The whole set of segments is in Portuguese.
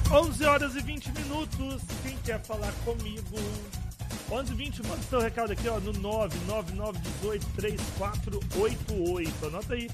11 horas e 20 minutos. Quem quer falar comigo? 11h20, manda seu recado aqui, ó, no 999183488. Anota aí,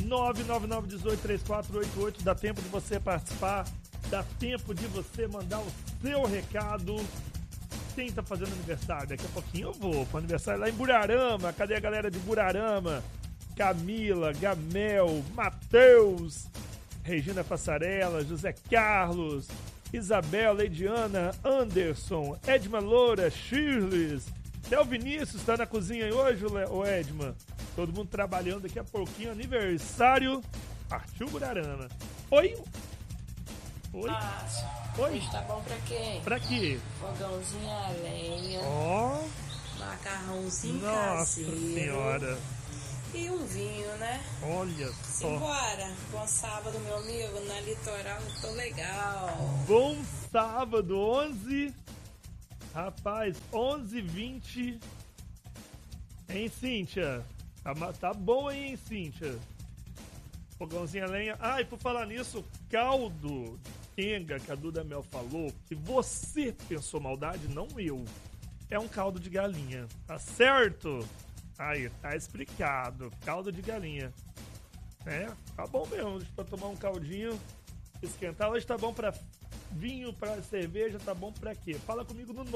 999183488. Dá tempo de você participar, dá tempo de você mandar o seu recado. Quem tá fazendo aniversário? Daqui a pouquinho eu vou pro aniversário lá em Burarama. Cadê a galera de Burarama? Camila, Gamel, Matheus, Regina Passarella, José Carlos, Isabel, Leidiana, Anderson, Edma Loura, Shirley. Até o Vinícius tá na cozinha aí hoje, o Edma. Todo mundo trabalhando daqui a pouquinho. Aniversário. Partiu Burarama. Oi? Oi? Oi? Hoje tá bom pra quê? Pra quê? Fogãozinho a lenha. Ó. Macarrãozinho Nossa caseiro. Senhora. E um vinho, né? Olha só. Simbora. Bom sábado, meu amigo. Na Litoral, eu tô legal. Bom sábado, 11. Rapaz, 11h20. Hein, Cíntia? Tá bom aí, hein, Cíntia? Fogãozinho a lenha. Ah, e por falar nisso, caldo de quenga que a Duda Mel falou, que você pensou maldade, não eu. É um caldo de galinha, tá certo? Aí, tá explicado. Caldo de galinha. É, tá bom mesmo. Pra tomar um caldinho, esquentar. Hoje tá bom pra vinho, pra cerveja, tá bom pra quê? Fala comigo no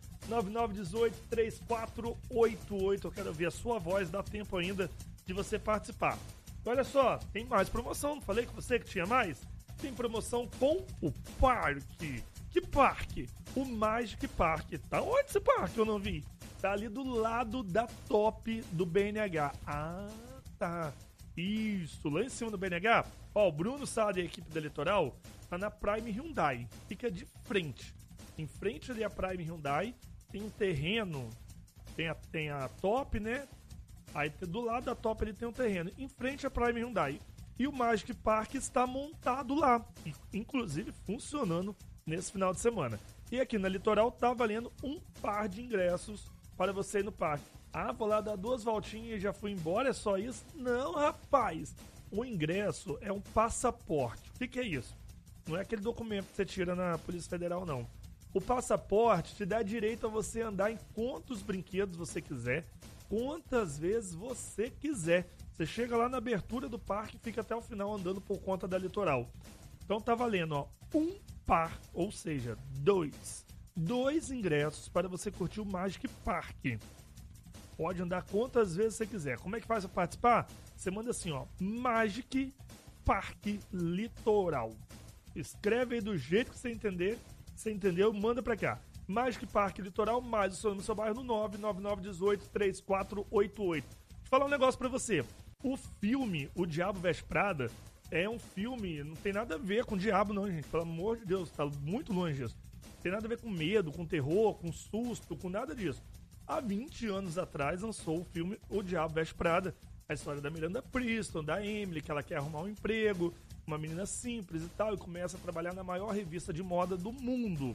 999183488. Eu quero ouvir a sua voz, dá tempo ainda de você participar. Olha só, tem mais promoção. Não falei com você que tinha mais? Tem promoção com o parque. Que parque? O Magic Park. Tá onde esse parque? Eu não vi. Tá ali do lado da top do BNH. Ah, tá. Isso, lá em cima do BNH. Ó, o Bruno Sá da equipe da Litoral tá na Prime Hyundai. Fica de frente. Em frente ali a Prime Hyundai tem um terreno. Tem a top, né? Aí do lado da top ele tem um terreno. Em frente a Prime Hyundai. E o Magic Park está montado lá. Inclusive funcionando nesse final de semana. E aqui na Litoral tá valendo um par de ingressos para você ir no parque. Ah, vou lá dar 2 voltinhas e já fui embora, é só isso? Não, rapaz. O ingresso é um passaporte. O que é isso? Não é aquele documento que você tira na Polícia Federal, não. O passaporte te dá direito a você andar em quantos brinquedos você quiser, quantas vezes você quiser. Você chega lá na abertura do parque e fica até o final andando por conta da Litoral. Então tá valendo, ó, um par, ou seja, 2 ingressos para você curtir o Magic Park. Pode andar quantas vezes você quiser. Como é que faz para participar? Você manda assim, ó, Magic Park Litoral. Escreve aí do jeito que você entender. Você entendeu? Manda pra cá. Magic Park Litoral, mais o seu nome no seu bairro no 999183488. Deixa eu falar um negócio pra você. O filme O Diabo Veste Prada é um filme, não tem nada a ver com o diabo não, gente. Pelo amor de Deus, tá muito longe disso. Não tem nada a ver com medo, com terror, com susto, com nada disso. Há 20 anos atrás lançou o filme O Diabo Veste Prada. A história da Miranda Preston, da Emily, que ela quer arrumar um emprego, uma menina simples e tal, e começa a trabalhar na maior revista de moda do mundo.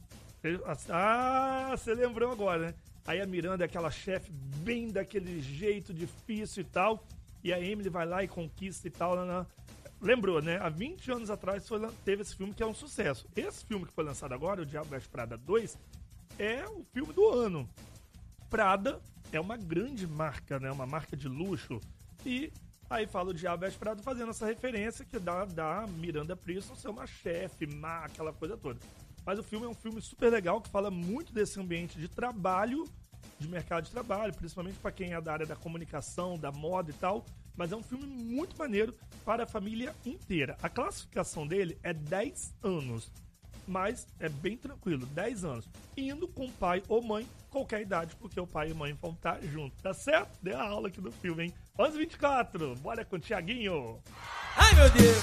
Ah, você lembrou agora, né? Aí a Miranda é aquela chefe bem daquele jeito difícil e tal, e a Emily vai lá e conquista e tal. Lembrou, né? Há 20 anos atrás teve esse filme que é um sucesso. Esse filme que foi lançado agora, O Diabo Veste Prada 2, é o filme do ano. Prada é uma grande marca, né? Uma marca de luxo. E aí fala o Diabo Veste Prada fazendo essa referência que dá da Miranda Preston ser uma chefe, má, aquela coisa toda. Mas o filme é um filme super legal que fala muito desse ambiente de trabalho, de mercado de trabalho, principalmente para quem é da área da comunicação, da moda e tal. Mas é um filme muito maneiro para a família inteira. A classificação dele é 10 anos. Mas é bem tranquilo, 10 anos. Indo com pai ou mãe, qualquer idade, porque o pai e a mãe vão estar juntos, tá certo? Deu a aula aqui do filme, hein? 11h24, bora com o Thiaguinho. Ai, meu Deus!